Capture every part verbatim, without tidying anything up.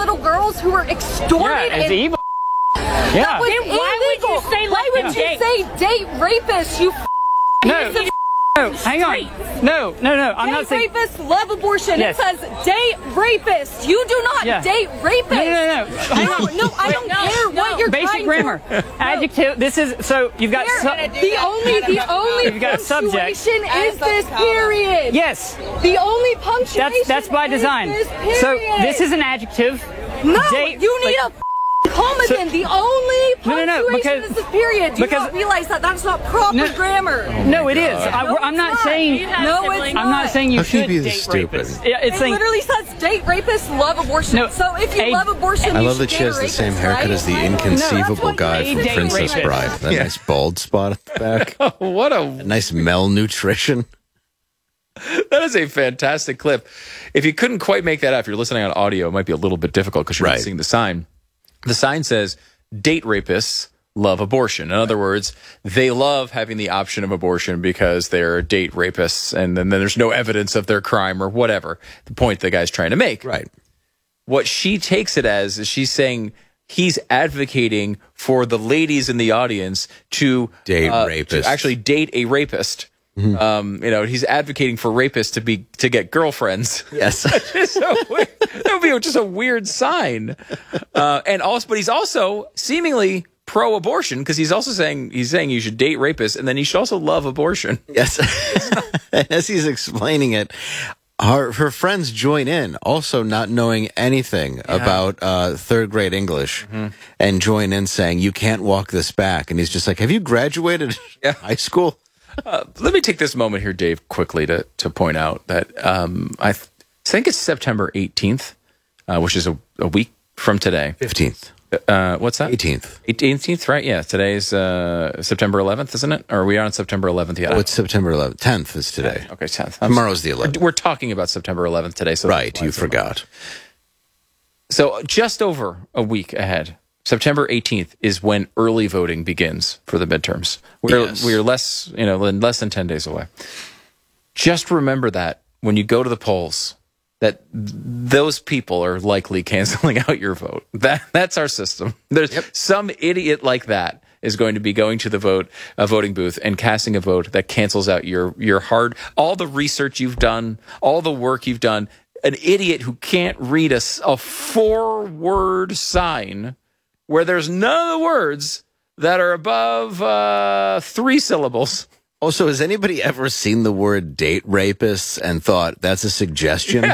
little girls who were extorted. Yeah, it's and evil. Yeah. Then why illegal. would you say? Why would yeah. you say date rapist? You No. No, hang on. No, no, no. I'm date not saying. rapists love abortion. Yes. It says date rapist. You do not Yeah. date rapist. No, no, no. Hang No, on. no, I don't No, care no. what you're Basic trying grammar. to. Adjective. This is so you've got. There, Su- the only, the only You've got a subject. punctuation is this period. yes. The only punctuation. That's that's by design. Is this period. So this is an adjective. No, Date- you need like- a comma So- then. The only No, no, no, punctuation because- is this period. Do you because- not realize that that's not proper No. grammar? No, it is. I, No, I'm it's not not. saying. You have No, siblings. it's not. I'm not saying you How can you should be this date stupid? rapists. Yeah, it's It saying. literally says date rapists love abortion. No, so if you a- love abortion, I you love should that she date has a the same rapist, haircut right? as the No, that's inconceivable what guy you from date Princess rapist. Bride. That Yeah. nice bald spot at the back. What a Nice malnutrition. that is a fantastic clip. If you couldn't quite make that out, if you're listening on audio, it might be a little bit difficult because you're Right. not seeing the sign. The sign says, date rapists love abortion. In other words, they love having the option of abortion because they're date rapists and then there's no evidence of their crime or whatever. The point the guy's trying to make. Right. What she takes it as is she's saying he's advocating for the ladies in the audience to Date uh, rapists. to actually date a rapist. Um, you know, he's advocating for rapists to be to get girlfriends. Yes. It's so weird. That would be just a weird sign. Uh, and also, but he's also seemingly pro-abortion because he's also saying he's saying you should date rapists and then you should also love abortion. Yes. As he's explaining it, her, her friends join in, also not knowing anything about uh, third grade English, and join in saying, you can't walk this back. And he's just like, have you graduated Yeah. high school? Uh, let me take this moment here, Dave, quickly to to point out that um, I th- think it's September eighteenth, uh, which is a, a week from today. fifteenth. Uh, what's that? eighteenth. eighteenth, right? Yeah, today's uh, September eleventh, isn't it? Or are we on September eleventh yet? Oh, it's September eleventh. tenth is today. Okay, tenth. I'm Tomorrow's the sorry. eleventh. We're, we're talking about September eleventh today. So Right, that's why you it's a- forgot. So just over a week ahead, September eighteenth is when early voting begins for the midterms. We're Yes. we're less, you know, less than ten days away. Just remember that when you go to the polls, that those people are likely canceling out your vote. That that's our system. There's some idiot like that is going to be going to the vote a voting booth and casting a vote that cancels out your your hard all the research you've done, all the work you've done. An idiot who can't read a, s- a four-word sign where there's none of the words that are above uh, three syllables. Also, has anybody ever seen the word date rapists and thought that's a suggestion?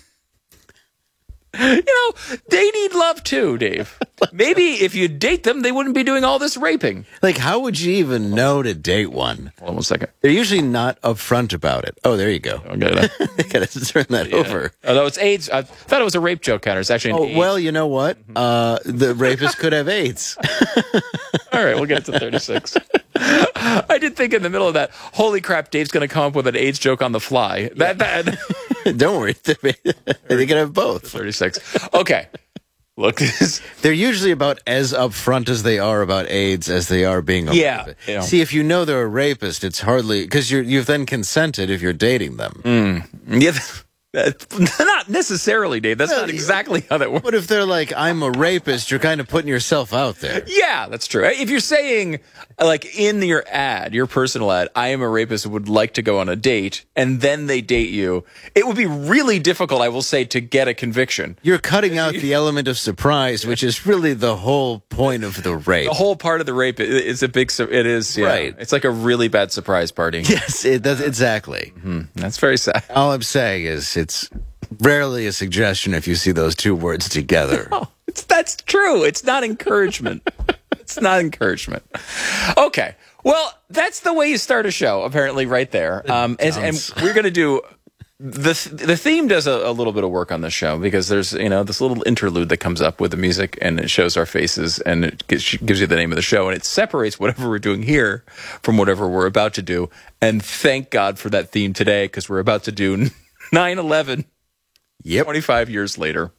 You know, they need love too, Dave. Maybe if you date them, they wouldn't be doing all this raping. Like, how would you even know to date one? Hold on one second. They're usually not upfront about it. Oh, there you go. I'll get it. I gotta turn that over. Although it's AIDS. I thought it was a rape joke counter. It's actually an Oh, AIDS. well, you know what? Uh, the rapist could have AIDS. All right, we'll get to thirty-six. I did think in the middle of that, holy crap, Dave's going to come up with an AIDS joke on the fly. That, that Don't worry. They can have both. thirty-six. Okay. Look, this. They're usually about as upfront as they are about AIDS as they are being a Yeah, rapist. yeah. See, if you know they're a rapist, it's hardly because you're you've then consented if you're dating them. Yeah, not necessarily, Dave. That's not exactly how that works. But if they're like, I'm a rapist, you're kind of putting yourself out there. Yeah, that's true. If you're saying, like, in your ad, your personal ad, I am a rapist who would like to go on a date, and then they date you, it would be really difficult, I will say, to get a conviction. You're cutting out the element of surprise, which is really the whole point of the rape. The whole part of the rape is a big, su- it is, yeah. Right. It's like a really bad surprise party. Yes, it does exactly. That's very sad. All I'm saying is it's rarely a suggestion if you see those two words together. Oh, it's, that's true. It's not encouragement. It's not encouragement. Okay. Well, that's the way you start a show, apparently, right there. Um, and, and we're going to do the the theme does a, a little bit of work on this show because there's you know this little interlude that comes up with the music and it shows our faces and it gives, gives you the name of the show and it separates whatever we're doing here from whatever we're about to do. And thank God for that theme today because we're about to do nine eleven. Yep. twenty-five years later.